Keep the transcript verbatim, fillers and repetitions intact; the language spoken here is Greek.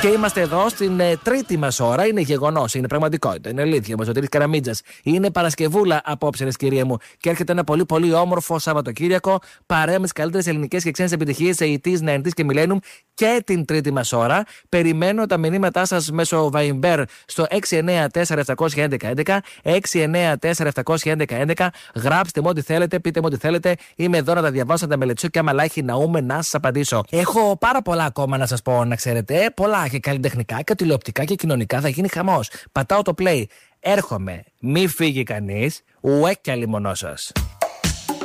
Και είμαστε εδώ στην ε, τρίτη μας ώρα. Είναι γεγονός, είναι πραγματικότητα, είναι αλήθεια. Μας ο Τήρης Καραμίτζας. Είναι Παρασκευούλα απόψε, κυρία μου. Και έρχεται ένα πολύ πολύ όμορφο Σαββατοκύριακο. Παρέα με τις καλύτερες ελληνικές και ξένες επιτυχίες ογδόντα, ενενήντα και Millennium και την τρίτη μας ώρα. Περιμένω τα μηνύματά σας μέσω Viber στο έξι εννιά τέσσερα επτά ένα ένα έντεκα έξι εννιά τέσσερα επτά ένα ένα έντεκα. Γράψτε μου ό,τι θέλετε, πείτε μου ό,τι θέλετε. Είμαι εδώ να τα διαβάσω, να τα μελετήσω και άμα λάχει ναούμε να σας απαντήσω. Έχω πάρα πολλά ακόμα να σας πω, να ξέρετε. Πολλά και καλλιτεχνικά και τηλεοπτικά και κοινωνικά. Θα γίνει χαμός. Πατάω το play. Έρχομαι. Μη φύγει κανείς. Ουέ κι αλλημονό σας.